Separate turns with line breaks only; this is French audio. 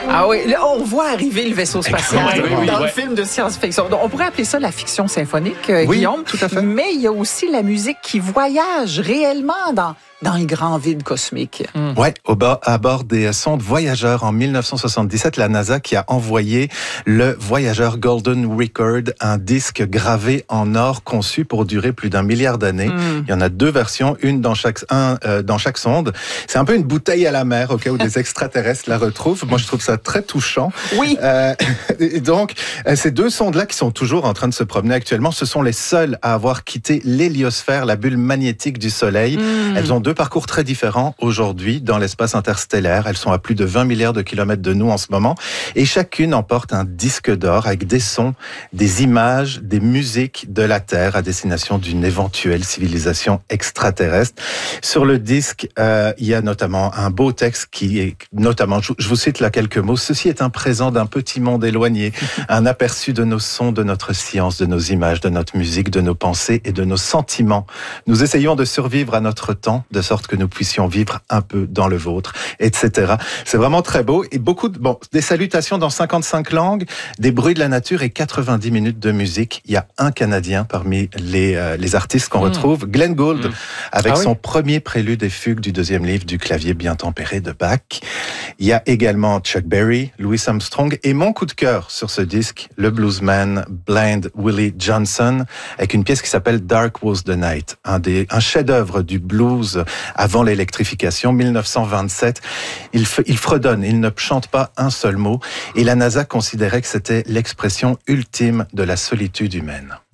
Ah oui, là, on voit arriver le vaisseau spatial
Exactement.
dans le film de science-fiction. Donc, on pourrait appeler ça la fiction symphonique,
Oui,
Guillaume.
tout à fait.
Mais il y a aussi la musique qui voyage réellement dans le grand vide cosmique.
Ouais, à bord des sondes Voyager en 1977, la NASA qui a envoyé le Voyager Golden Record, un disque gravé en or conçu pour durer plus d'1 milliard d'années. Il y en a 2 versions, une dans chaque sonde. C'est un peu une bouteille à la mer au cas où des extraterrestres la retrouvent. Moi, je trouve ça très touchant.
Oui.
Et donc, ces 2 sondes-là qui sont toujours en train de se promener actuellement, ce sont les seules à avoir quitté l'héliosphère, la bulle magnétique du Soleil. Elles ont 2 parcours très différents aujourd'hui dans l'espace interstellaire. Elles sont à plus de 20 milliards de kilomètres de nous en ce moment. Et chacune emporte un disque d'or avec des sons, des images, des musiques de la Terre à destination d'une éventuelle civilisation extraterrestre. Sur le disque, il y a notamment un beau texte qui est notamment, je vous cite là quelques mots, « Ceci est un présent d'un petit monde éloigné, un aperçu de nos sons, de notre science, de nos images, de notre musique, de nos pensées et de nos sentiments. Nous essayons de survivre à notre temps, de sorte que nous puissions vivre un peu dans le vôtre, etc. » C'est vraiment très beau et des salutations dans 55 langues, des bruits de la nature et 90 minutes de musique. Il y a un Canadien parmi les artistes qu'on retrouve, Glenn Gould, avec son premier prélude et fugue du 2e livre du clavier bien tempéré de Bach. Il y a également Chuck Berry, Louis Armstrong et mon coup de cœur sur ce disque, le bluesman Blind Willie Johnson, avec une pièce qui s'appelle Dark Was the Night, un chef-d'œuvre du blues avant l'électrification, 1927. Il fredonne, il ne chante pas un seul mot et la NASA considérait que c'était l'expression ultime de la solitude humaine.